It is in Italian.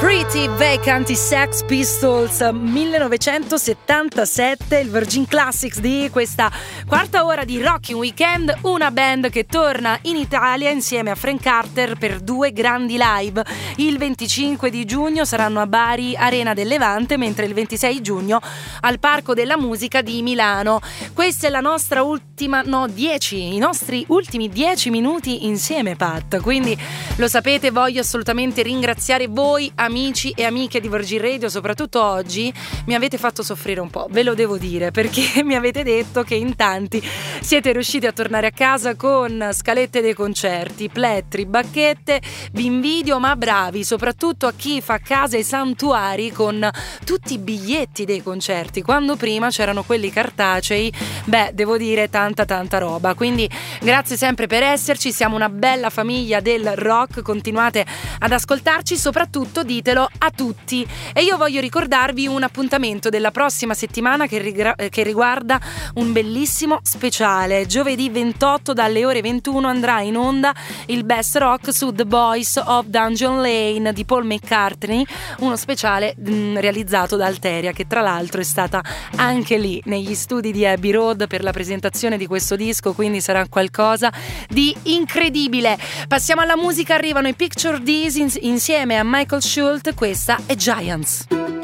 Pretty Vacant, i Sex Pistols, 1977, il Virgin Classics di questa quarta ora di Rocking Weekend, una band che torna in Italia insieme a Frank Carter per 2 grandi live. Il 25 di giugno saranno a Bari, Arena del Levante, mentre il 26 giugno al Parco della Musica di Milano. Questa è la nostra i nostri ultimi 10 minuti insieme, Pat, quindi lo sapete, voglio assolutamente ringraziare voi, amici e amiche di Virgin Radio. Soprattutto oggi mi avete fatto soffrire un po', ve lo devo dire, perché mi avete detto che in tanti siete riusciti a tornare a casa con scalette dei concerti, plettri, bacchette. Vi invidio, ma bravi soprattutto a chi fa casa ai santuari con tutti i biglietti dei concerti, quando prima c'erano quelli cartacei. Devo dire tanta roba, quindi grazie sempre per esserci, siamo una bella famiglia del rock, continuate ad ascoltarci, soprattutto ditelo a tutti. E io voglio ricordarvi un appuntamento della prossima settimana che riguarda un bellissimo speciale. Giovedì 28 dalle ore 21 andrà in onda il Best Rock su The Boys of Dungeon Lane di Paul McCartney, uno speciale realizzato da Alteria, che tra l'altro è stata anche lì negli studi di Abbey Road per la presentazione di questo disco, quindi sarà qualcosa di incredibile. Passiamo alla musica, arrivano i Picture This insieme a Michael Schultz, questa è Giants.